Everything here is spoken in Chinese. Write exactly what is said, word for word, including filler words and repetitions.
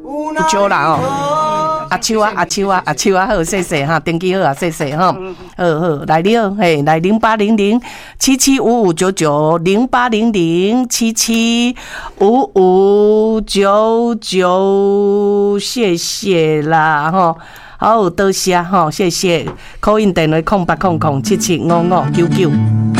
不少啦哦。阿秋啊，阿秋啊，阿秋啊，好，谢谢哈，天气好啊，谢谢哈，好好来了，嘿，来零八零零七七五五九九零八零零七七五五九九，谢谢啦哈，好多谢哈，谢谢，call in 电话空八空空七七五五九九。